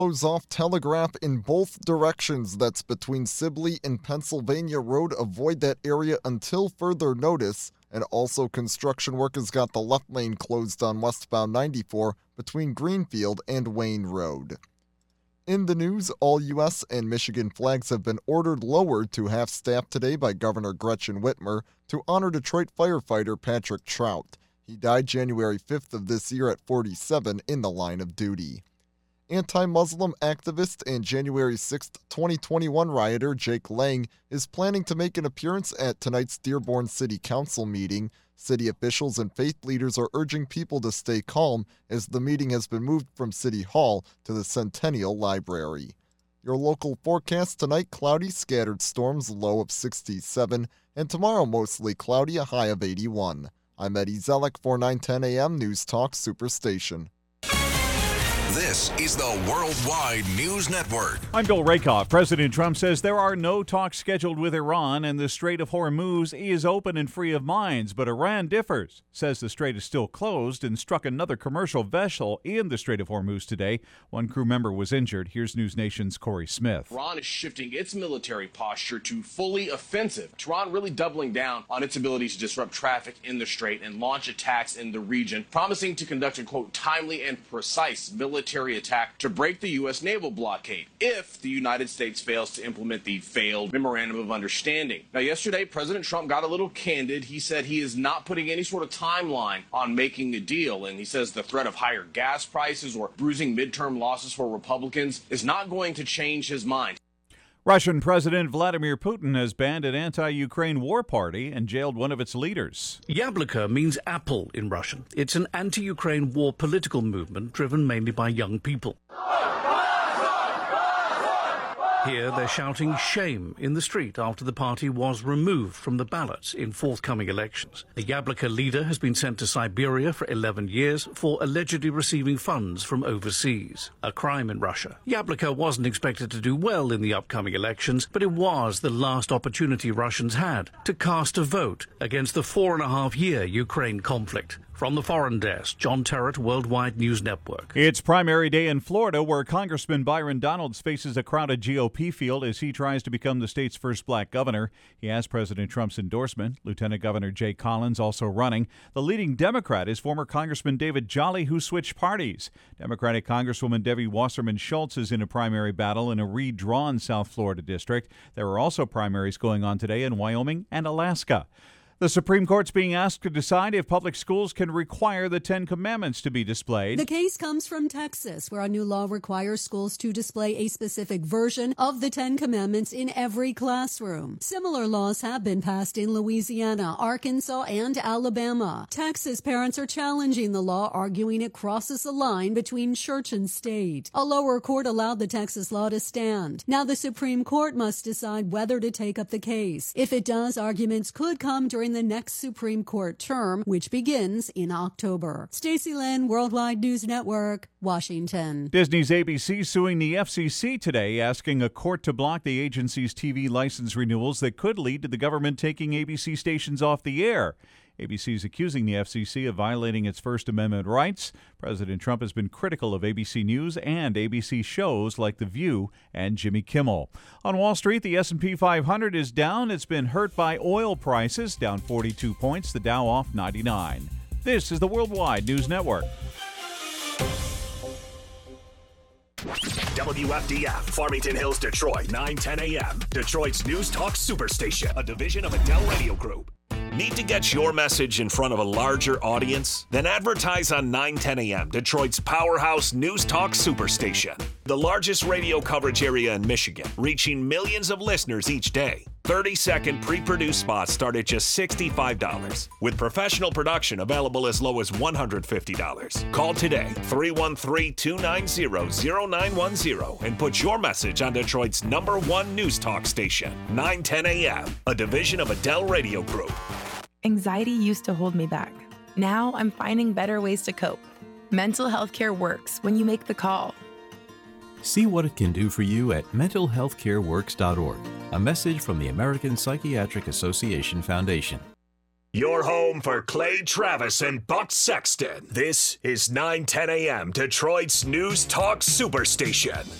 Close off Telegraph in both directions. That's between Sibley and Pennsylvania Road. Avoid that area until further notice. And also construction work has got the left lane closed on westbound 94 between Greenfield and Wayne Road. In the news, all U.S. and Michigan flags have been ordered lowered to half-staff today by Governor Gretchen Whitmer to honor Detroit firefighter Patrick Trout. He died January 5th of this year at 47 in the line of duty. Anti-Muslim activist and January 6, 2021 rioter Jake Lang is planning to make an appearance at tonight's Dearborn City Council meeting. City officials and faith leaders are urging people to stay calm as the meeting has been moved from City Hall to the Centennial Library. Your local forecast tonight, cloudy, scattered storms, low of 67, and tomorrow mostly cloudy, a high of 81. I'm Eddie Zellick for 910 AM News Talk Superstation. This is the Worldwide News Network. I'm Bill Rakoff. President Trump says there are no talks scheduled with Iran and the Strait of Hormuz is open and free of mines, but Iran differs, says the strait is still closed and struck another commercial vessel in the Strait of Hormuz today. One crew member was injured. Here's News Nation's Corey Smith. Iran is shifting its military posture to fully offensive. Iran really doubling down on its ability to disrupt traffic in the strait and launch attacks in the region, promising to conduct a, quote, timely and precise military attack to break the U.S. naval blockade if the United States fails to implement the failed Memorandum of Understanding. Now, yesterday, President Trump got a little candid. He said he is not putting any sort of timeline on making a deal, and he says the threat of higher gas prices or bruising midterm losses for Republicans is not going to change his mind. Russian President Vladimir Putin has banned an anti-Ukraine war party and jailed one of its leaders. Yabloko means apple in Russian. It's an anti-Ukraine war political movement driven mainly by young people. Here they're shouting shame in the street after the party was removed from the ballot in forthcoming elections. The Yabloko leader has been sent to Siberia for 11 years for allegedly receiving funds from overseas, a crime in Russia. Yabloko wasn't expected to do well in the upcoming elections, but it was the last opportunity Russians had to cast a vote against the 4.5-year Ukraine conflict. From the Foreign Desk, John Terrett, Worldwide News Network. It's primary day in Florida, where Congressman Byron Donalds faces a crowded GOP field as he tries to become the state's first black governor. He has President Trump's endorsement. Lieutenant Governor Jay Collins also running. The leading Democrat is former Congressman David Jolly, who switched parties. Democratic Congresswoman Debbie Wasserman Schultz is in a primary battle in a redrawn South Florida district. There are also primaries going on today in Wyoming and Alaska. The Supreme Court's being asked to decide if public schools can require the Ten Commandments to be displayed. The case comes from Texas, where a new law requires schools to display a specific version of the Ten Commandments in every classroom. Similar laws have been passed in Louisiana, Arkansas, and Alabama. Texas parents are challenging the law, arguing it crosses a line between church and state. A lower court allowed the Texas law to stand. Now the Supreme Court must decide whether to take up the case. If it does, arguments could come during the next Supreme Court term, which begins in October. Stacey Lynn, Worldwide News Network, Washington. Disney's ABC suing the FCC today, asking a court to block the agency's TV license renewals that could lead to the government taking ABC stations off the air. ABC is accusing the FCC of violating its First Amendment rights. President Trump has been critical of ABC News and ABC shows like The View and Jimmy Kimmel. On Wall Street, the S&P 500 is down. It's been hurt by oil prices, down 42 points. The Dow off 99. This is the Worldwide News Network. WFDF, Farmington Hills, Detroit, 910 AM. Detroit's News Talk Superstation, a division of Adele Radio Group. Need to get your message in front of a larger audience? Then advertise on 910 AM, Detroit's powerhouse News Talk Superstation. The largest radio coverage area in Michigan, reaching millions of listeners each day. 30-second pre-produced spots start at just $65, with professional production available as low as $150. Call today, 313-290-0910, and put your message on Detroit's #1 news talk station, 910 AM, a division of Adele Radio Group. Anxiety used to hold me back. Now I'm finding better ways to cope. Mental health care works when you make the call. See what it can do for you at mentalhealthcareworks.org. A message from the American Psychiatric Association Foundation. Your home for Clay Travis and Buck Sexton. This is 910 a.m. Detroit's News Talk Superstation.